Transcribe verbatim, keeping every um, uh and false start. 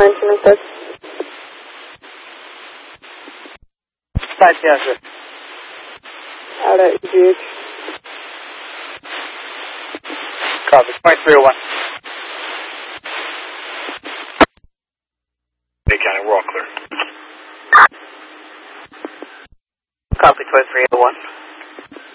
mention is this? Five Piazza. Out at E G H. Copy, point three oh one. Bay County, we're all clear. Copy, twenty-three oh one.